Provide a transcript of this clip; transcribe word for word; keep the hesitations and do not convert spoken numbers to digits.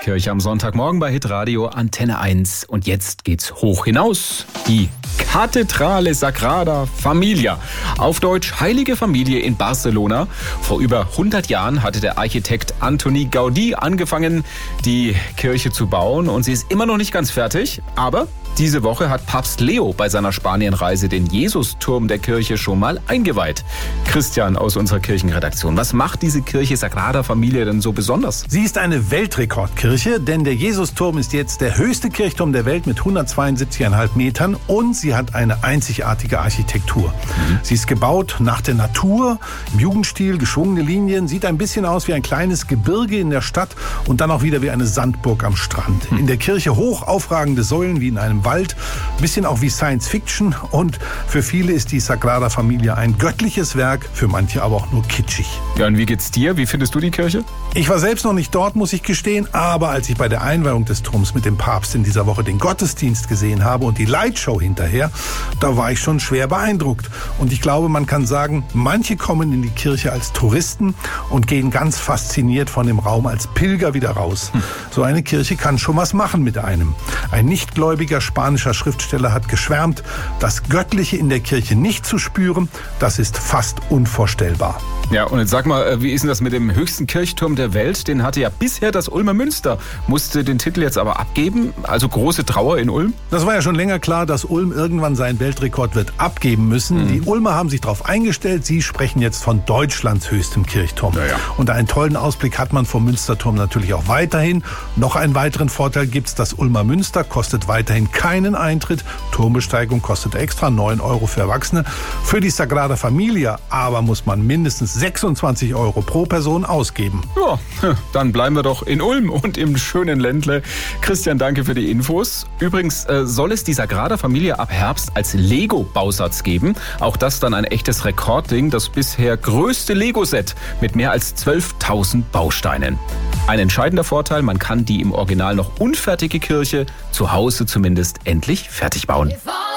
Kirche am Sonntagmorgen bei Hitradio Antenne eins. Und jetzt geht's hoch hinaus. Die Kathedrale Sagrada Familia. Auf Deutsch Heilige Familie in Barcelona. Vor über hundert Jahren hatte der Architekt Antoni Gaudí angefangen, die Kirche zu bauen. Und sie ist immer noch nicht ganz fertig. Aber diese Woche hat Papst Leo bei seiner Spanienreise den Jesusturm der Kirche schon mal eingeweiht. Christian aus unserer Kirchenredaktion, was macht diese Kirche Sagrada Familia denn so besonders? Sie ist eine Weltrekordkirche, denn der Jesusturm ist jetzt der höchste Kirchturm der Welt mit hundertzweiundsiebzig Komma fünf Metern und sie hat eine einzigartige Architektur. Mhm. Sie ist gebaut nach der Natur, im Jugendstil, geschwungene Linien, sieht ein bisschen aus wie ein kleines Gebirge in der Stadt und dann auch wieder wie eine Sandburg am Strand. Mhm. In der Kirche hoch aufragende Säulen wie in einem Wald, ein bisschen auch wie Science Fiction und für viele ist die Sagrada Familia ein göttliches Werk, für manche aber auch nur kitschig. Ja, und wie geht's dir? Wie findest du die Kirche? Ich war selbst noch nicht dort, muss ich gestehen, aber als ich bei der Einweihung des Turms mit dem Papst in dieser Woche den Gottesdienst gesehen habe und die Lightshow hinterher, da war ich schon schwer beeindruckt. Und ich glaube, man kann sagen, manche kommen in die Kirche als Touristen und gehen ganz fasziniert von dem Raum als Pilger wieder raus. Hm. So eine Kirche kann schon was machen mit einem. Ein nichtgläubiger spanischer Schriftsteller hat geschwärmt, das Göttliche in der Kirche nicht zu spüren, das ist fast unvorstellbar. Ja, und jetzt sag mal, wie ist denn das mit dem höchsten Kirchturm der Welt? Den hatte ja bisher das Ulmer Münster, musste den Titel jetzt aber abgeben, also große Trauer in Ulm? Das war ja schon länger klar, dass Ulm irgendwann seinen Weltrekord wird abgeben müssen. Mhm. Die Ulmer haben sich darauf eingestellt, sie sprechen jetzt von Deutschlands höchstem Kirchturm. Ja, ja. Und einen tollen Ausblick hat man vom Münsterturm natürlich auch weiterhin. Noch einen weiteren Vorteil gibt's, das Ulmer Münster kostet weiterhin keinen Eintritt. Turmbesteigung kostet extra neun Euro für Erwachsene. Für die Sagrada Familia aber muss man mindestens sechsundzwanzig Euro pro Person ausgeben. Ja, dann bleiben wir doch in Ulm und im schönen Ländle. Christian, danke für die Infos. Übrigens äh, soll es die Sagrada Familia ab Herbst als Lego-Bausatz geben. Auch das dann ein echtes Rekordding, das bisher größte Lego-Set mit mehr als zwölftausend Bausteinen. Ein entscheidender Vorteil, man kann die im Original noch unfertige Kirche zu Hause zumindest endlich fertig bauen.